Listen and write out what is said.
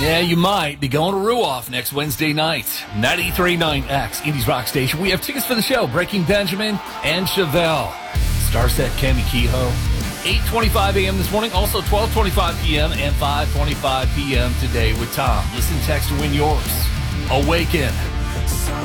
Yeah, you might be going to Ruoff next Wednesday night. 93.9 X, Indies Rock Station. We have tickets for the show. Breaking Benjamin and Chevelle. Starset, Cami Kehoe. 8:25 a.m. this morning. Also 12:25 p.m. and 5:25 p.m. today with Tom. Listen, text to win yours. Awaken.